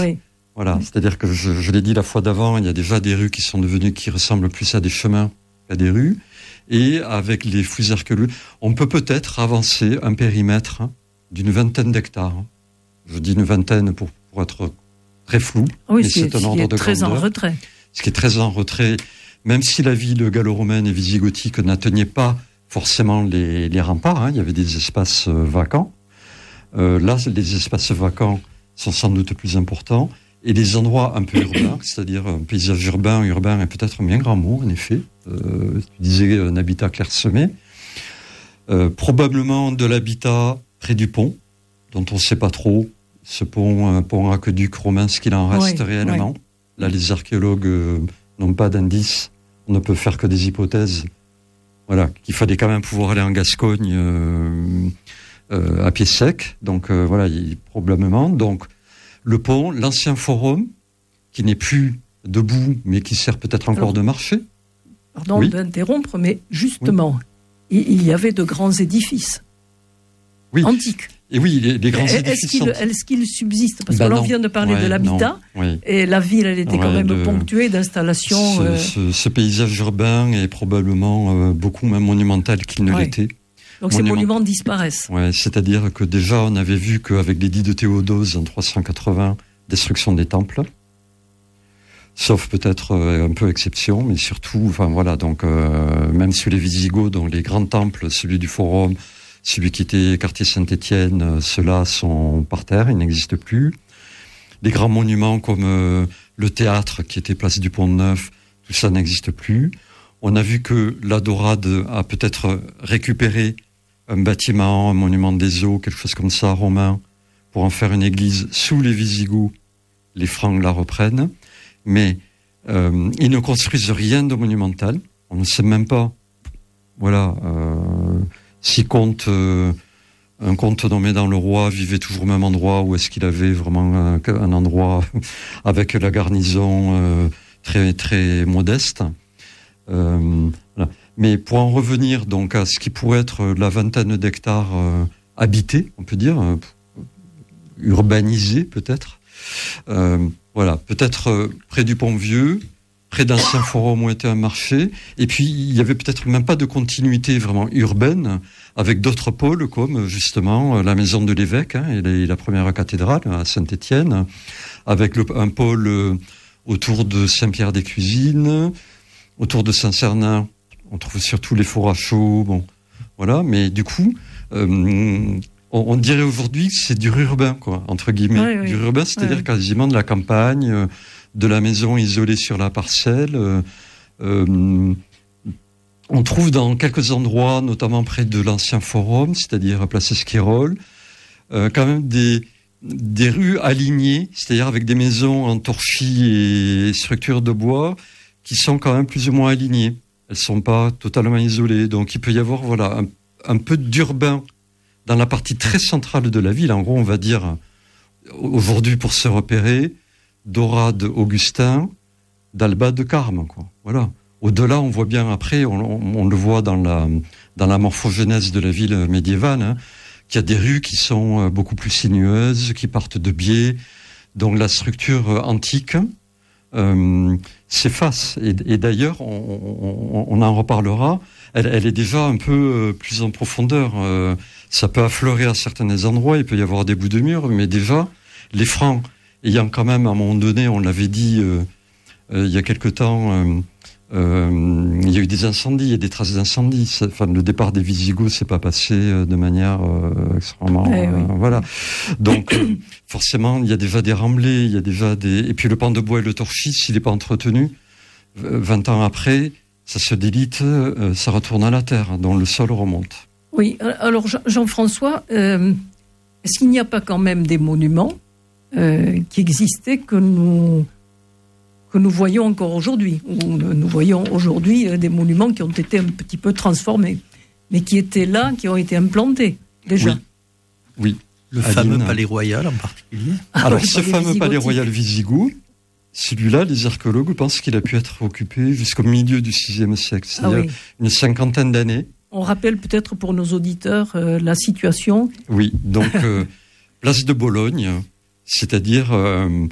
Oui. Voilà, c'est-à-dire que je l'ai dit la fois d'avant, il y a déjà des rues qui ressemblent plus à des chemins qu'à des rues. Et avec les fouilles archéologiques, on peut peut-être avancer un périmètre d'une 20aine d'hectares. Je dis une vingtaine pour être très flou. Oui, mais c'est un ordre de très grandeur. en retrait. Ce qui est très en retrait, même si la ville gallo-romaine et visigothique n'atteignait pas forcément les remparts, il y avait des espaces vacants. Là, les espaces vacants sont sans doute plus importants. Et les endroits un peu urbains, c'est-à-dire un paysage urbain est peut-être un bien grand mot, en effet. Tu disais un habitat clairsemé. Probablement de l'habitat près du pont, dont on ne sait pas trop. Ce pont aqueduc romain, ce qu'il en reste réellement. Oui. Là, les archéologues n'ont pas d'indices. On ne peut faire que des hypothèses. Voilà, qu'il fallait quand même pouvoir aller en Gascogne à pied sec. Donc voilà, probablement. Donc le pont, l'ancien forum, qui n'est plus debout, mais qui sert peut-être encore de marché. Pardon d'interrompre, mais justement, il y avait de grands édifices antiques. Et oui, les grands édifices est-ce qu'il subsiste? Parce que l'on vient de parler de l'habitat, et la ville, elle était quand même ponctuée d'installations. Ce paysage urbain est probablement beaucoup moins monumental qu'il ne l'était. Donc ces monuments disparaissent. Ouais, c'est-à-dire que déjà, on avait vu qu'avec l'édit de Théodose en 380, destruction des temples, sauf peut-être un peu exception, mais surtout, enfin voilà, donc même sous les Visigoths, donc les grands temples, celui du Forum, celui qui était quartier Saint-Étienne, ceux-là sont par terre, ils n'existent plus. Les grands monuments comme le théâtre qui était place du Pont-Neuf, tout ça n'existe plus. On a vu que la Dorade a peut-être récupéré un bâtiment, un monument des eaux, quelque chose comme ça, romain, pour en faire une église sous les Visigoths. Les Francs la reprennent, mais ils ne construisent rien de monumental. On ne sait même pas, voilà, si un comte nommé dans le roi vivait toujours au même endroit, ou est-ce qu'il avait vraiment un endroit avec la garnison très très modeste. Voilà. Mais pour en revenir donc à ce qui pourrait être la vingtaine d'hectares habités, on peut dire, urbanisés peut-être. Voilà, peut-être près du Pont-Vieux, près d'anciens forums où était un marché, et puis il y avait peut-être même pas de continuité vraiment urbaine avec d'autres pôles comme justement la maison de l'évêque et la première cathédrale à Saint-Étienne, avec un pôle autour de Saint-Pierre-des-Cuisines, autour de Saint-Cernin. On trouve surtout les fours à chaud, bon, voilà. Mais du coup, on dirait aujourd'hui que c'est du urbain, quoi, entre guillemets. Oui. Du urbain, c'est-à-dire quasiment de la campagne, de la maison isolée sur la parcelle. On trouve dans quelques endroits, notamment près de l'ancien forum, c'est-à-dire place Esquirol, quand même des rues alignées, c'est-à-dire avec des maisons en torchis et structures de bois qui sont quand même plus ou moins alignées. Elles sont pas totalement isolées. Donc il peut y avoir un peu d'urbain dans la partie très centrale de la ville. En gros, on va dire aujourd'hui pour se repérer, Dorade, Augustin, d'Alba de Carme, quoi. Voilà. Au-delà, on voit bien après, on le voit dans la morphogénèse de la ville médiévale, qu'il y a des rues qui sont beaucoup plus sinueuses, qui partent de biais. Donc la structure antique s'efface. Et d'ailleurs, on en reparlera, elle est déjà un peu plus en profondeur. Ça peut affleurer à certains endroits, il peut y avoir des bouts de mur, mais déjà, les Francs, ayant quand même, à un moment donné, on l'avait dit il y a quelque temps, il y a eu des incendies, il y a des traces d'incendies. Enfin, le départ des Visigoths s'est pas passé de manière extrêmement... Voilà. Donc, forcément, il y a déjà des remblais, il y a déjà des... Et puis le pan de bois et le torchis, s'il n'est pas entretenu, 20 ans après, ça se délite, ça retourne à la terre, donc le sol remonte. Oui, alors Jean-François, est-ce qu'il n'y a pas quand même des monuments qui existaient que nous voyons encore aujourd'hui, ou nous voyons aujourd'hui des monuments qui ont été un petit peu transformés, mais qui étaient là, qui ont été implantés déjà. Oui. Le fameux palais royal en particulier. Alors ce fameux palais royal wisigoth, celui-là, les archéologues pensent qu'il a pu être occupé jusqu'au milieu du VIe siècle, c'est-à-dire une cinquantaine d'années. On rappelle peut-être pour nos auditeurs la situation. Oui, donc place de Bologne, c'est-à-dire